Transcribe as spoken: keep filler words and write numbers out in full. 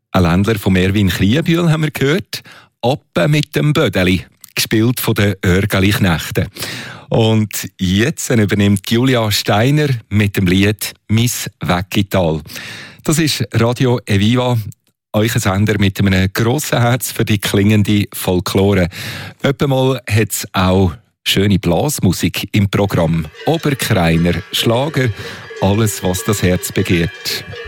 Ein Ländler von Erwin Krienbühl haben wir gehört. «Appe mit dem Bödeli», gespielt von den Örgeli-Knechten. Und jetzt übernimmt Julia Steiner mit dem Lied «Miss Weckital». Das ist Radio Eviva, euer Sender mit einem grossen Herz für die klingende Folklore. Öppenmal hat es auch schöne Blasmusik im Programm. Oberkreiner, Schlager, alles, was das Herz begehrt.